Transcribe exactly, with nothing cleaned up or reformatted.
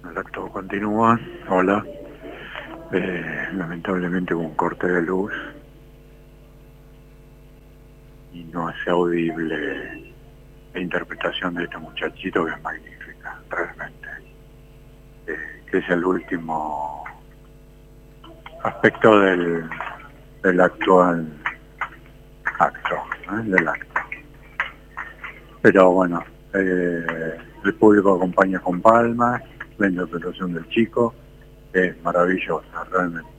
El acto continúa. Hola. Eh, lamentablemente hubo un corte de luz y no hace audible la interpretación de este muchachito, que es magnífica, realmente. Eh, que es el último aspecto del, del actual acto, ¿eh? del acto. Pero bueno, eh, el público acompaña con palmas la interpretación del chico, es maravillosa, realmente.